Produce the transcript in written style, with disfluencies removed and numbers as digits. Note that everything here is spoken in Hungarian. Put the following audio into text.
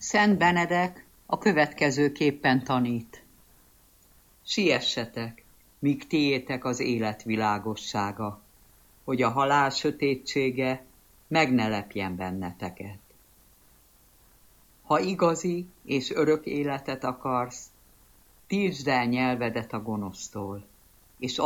Szent Benedek a következőképpen tanít. Siessetek, míg tiétek az élet világossága, hogy a halál sötétsége meg ne lepjen benneteket. Ha igazi és örök életet akarsz, tiltsd el nyelvedet a gonosztól, és